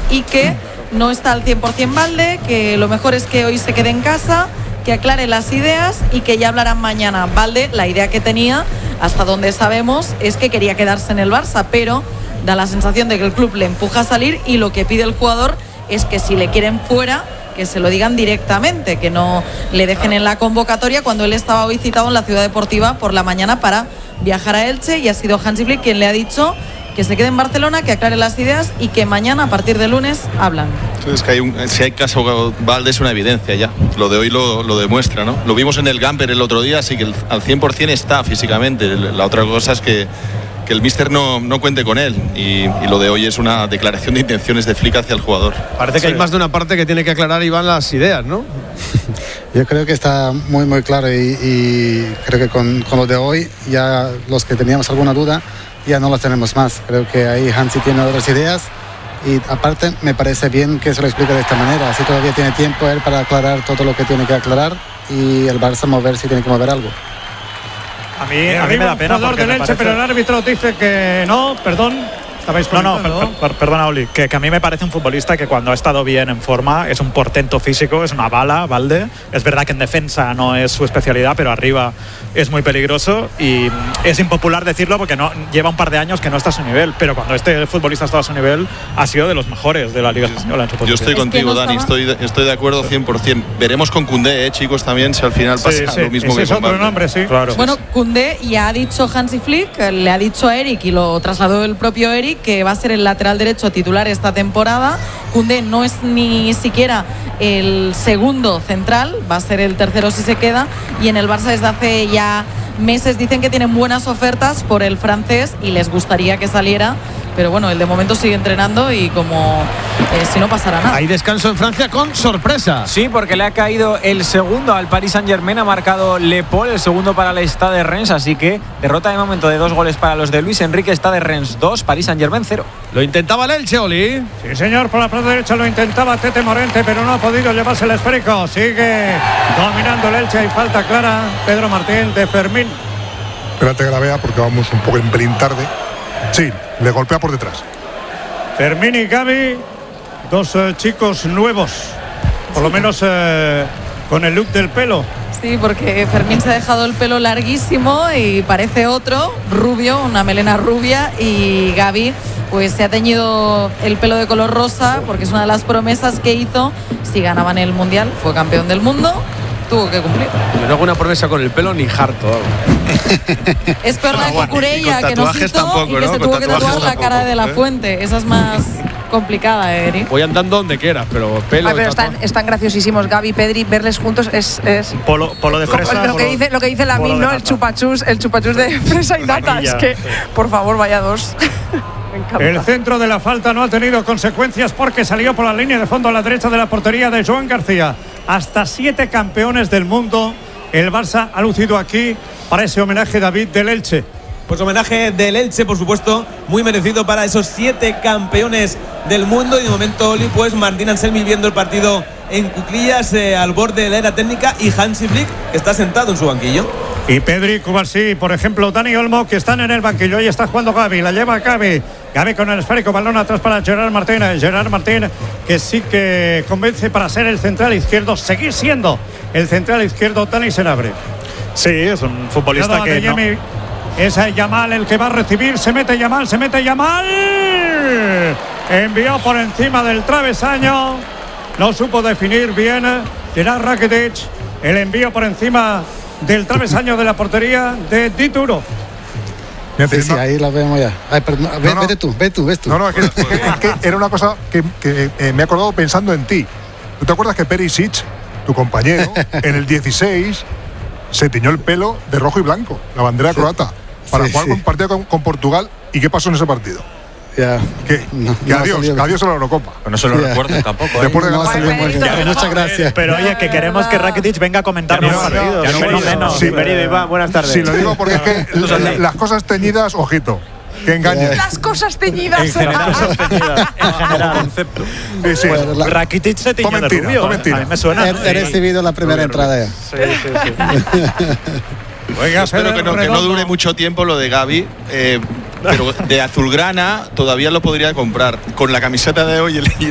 y que no está al 100% Valde, que lo mejor es que hoy se quede en casa, que aclare las ideas y que ya hablarán mañana. Valde, la idea que tenía, hasta donde sabemos, es que quería quedarse en el Barça, pero da la sensación de que el club le empuja a salir y lo que pide el jugador es que si le quieren fuera, que se lo digan directamente, que no le dejen en la convocatoria, cuando él estaba hoy citado en la Ciudad Deportiva por la mañana para viajar a Elche, y ha sido Hansi Flick quien le ha dicho que se quede en Barcelona, que aclare las ideas y que mañana, a partir de lunes, hablan. Es que si hay caso Valde es una evidencia ya. Lo de hoy lo demuestra, ¿no? Lo vimos en el Gamper el otro día, así que al 100% está físicamente. La otra cosa es que el míster no cuente con él, y lo de hoy es una declaración de intenciones de Flick hacia el jugador. Parece que hay más de una parte que tiene que aclarar, Iván, las ideas, ¿no? Yo creo que está muy muy claro, y creo que con lo de hoy ya los que teníamos alguna duda ya no las tenemos más. Creo que ahí Hansi tiene otras ideas, y aparte me parece bien que se lo explique de esta manera, así todavía tiene tiempo él para aclarar todo lo que tiene que aclarar, y el Barça mover si tiene que mover algo. A mí me da pena porque del Elche, pero el árbitro dice que no, perdón. Perdona, Oli, que a mí me parece un futbolista que cuando ha estado bien en forma es un portento físico, es una bala, Valde. Es verdad que en defensa no es su especialidad, pero arriba es muy peligroso, y es impopular decirlo porque no lleva un par de años que no está a su nivel, pero cuando este futbolista ha estado a su nivel ha sido de los mejores de la Liga Española en su posición. Yo estoy contigo, Dani, estoy de acuerdo 100%. Veremos con Koundé, chicos, también, si al final pasa lo mismo que es otro nombre, sí. Claro. Bueno, Koundé ya ha dicho Hansi Flick, le ha dicho a Eric, y lo trasladó el propio Eric, que va a ser el lateral derecho titular esta temporada. Koundé no es ni siquiera el segundo central, va a ser el tercero si se queda, y en el Barça desde hace ya meses dicen que tienen buenas ofertas por el francés y les gustaría que saliera, pero bueno, él de momento sigue entrenando y como si no pasara nada. Hay descanso en Francia con sorpresa. Sí, porque le ha caído el segundo al Paris Saint-Germain, ha marcado Le Paul, el segundo para el Stade de Reims, así que derrota de momento de 2 goles para los de Luis Enrique. Stade de Reims 2, Paris Saint-Germain 0. Lo intentaba el Elche, Oli. Sí, señor, por la parte derecha lo intentaba Tete Morente, pero no ha podido llevarse el esférico. Sigue dominando el Elche, y falta clara, Pedro Martín, de Fermín. Espérate que la vea porque vamos un poco en pelín tarde. Sí, le golpea por detrás. Fermín y Gavi, dos chicos nuevos, por lo menos con el look del pelo. Sí, porque Fermín se ha dejado el pelo larguísimo y parece otro, rubio, una melena rubia, y Gavi pues se ha teñido el pelo de color rosa porque es una de las promesas que hizo si ganaban el Mundial. Fue campeón del mundo, tuvo que cumplir. Yo no hago una promesa con el pelo ni harto. Es peor la de Cucurella, que nos hizo tampoco, y que ¿no? se Con tuvo que tatuar tatuajes la cara tampoco, de la Fuente. Esa es más complicada, Eric. Voy andando donde quieras, pero pelo. Ay, pero están graciosísimos, Gavi, Pedri, verles juntos es Polo de fresa. Lo que dice Lamine, ¿no? El chupachus de fresa y nata. Es que, por favor, vaya dos. El centro de la falta no ha tenido consecuencias porque salió por la línea de fondo a la derecha de la portería de Joan García. Hasta 7 campeones del mundo el Barça ha lucido aquí para ese homenaje, David, del Elche. Pues homenaje del Elche, por supuesto, muy merecido para esos 7 campeones del mundo. Y de momento, Oli, pues Martín Anselmi viendo el partido en cuclillas, al borde de la era técnica, y Hansi Flick, que está sentado en su banquillo. Y Pedri, Cubarsí, por ejemplo, Dani Olmo, que están en el banquillo. Ahí está jugando Gavi, la lleva Gavi. Gavi con el esférico, balón atrás para Gerard Martín. Gerard Martín, que sí que convence para ser el central izquierdo, seguir siendo el central izquierdo. Dani Senabre. Sí, es un futbolista que no. Es Yamal el que va a recibir. Se mete Yamal. Envió por encima del travesaño. No supo definir bien Gerard Rakitic. El envío por encima del travesaño de la portería de Dituro. Sí, ahí la vemos ya. Ay, perdón, vete tú. No, es que era una cosa que me he acordado pensando en ti. ¿Tú te acuerdas que Perisic, tu compañero, en el 16 se tiñó el pelo de rojo y blanco, la bandera croata, para jugar un partido con Portugal? ¿Y qué pasó en ese partido? Ya. Que adiós a la Eurocopa. No se lo recuerdo tampoco. Después de ganar. Muchas gracias. Pero oye, que queremos que Rakitic venga a comentarnos los partidos. Bienvenido, Iván, buenas tardes. Sí, lo digo porque es que las cosas teñidas, ojito, que engañen. Las cosas teñidas. En general. Concepto. Sí. Rakitic se tiñó de rubio. A mí me suena. He recibido la primera entrada ya. Sí. Oiga, espero que no dure mucho tiempo lo de Gavi, pero de azulgrana todavía lo podría comprar. Con la camiseta de hoy